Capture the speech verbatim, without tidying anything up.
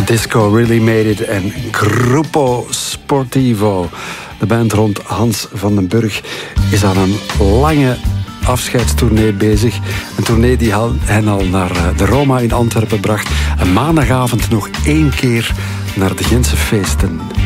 Disco Really Made It en Gruppo Sportivo. De band rond Hans van den Burg is aan een lange afscheidstournee bezig. Een tournee die hen al naar de Roma in Antwerpen bracht. En maandagavond nog één keer naar de Gentse feesten.